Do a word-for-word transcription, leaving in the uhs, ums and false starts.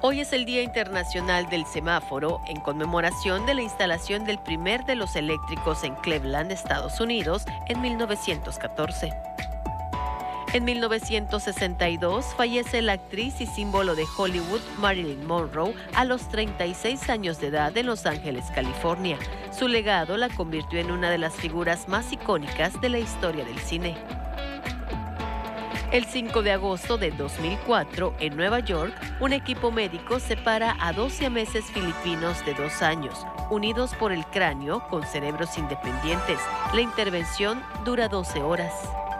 Hoy es el Día Internacional del Semáforo en conmemoración de la instalación del primer de los eléctricos en Cleveland, Estados Unidos, en mil novecientos catorce. En mil novecientos sesenta y dos fallece la actriz y símbolo de Hollywood Marilyn Monroe a los treinta y seis años de edad en Los Ángeles, California. Su legado la convirtió en una de las figuras más icónicas de la historia del cine. El cinco de agosto de dos mil cuatro, en Nueva York, un equipo médico separa a dos siameses filipinos de dos años, unidos por el cráneo con cerebros independientes. La intervención dura doce horas.